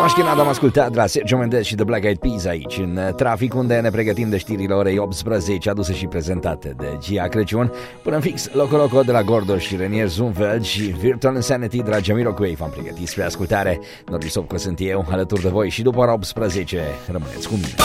Mașchinat am ascultat de la Sergio Mendes și The Black Eyed Peas aici, în trafic, unde ne pregătim de știrile orei 18, aduse și prezentate de Gia Crăciun, până în fix Loco Loco de la Gordo și Renier Zumfeld și Virtual Insanity de la Jamiroquai. V-am pregătit spre ascultare. Norbi Sopco sunt eu, alături de voi și după ora 18 rămâneți cu mine.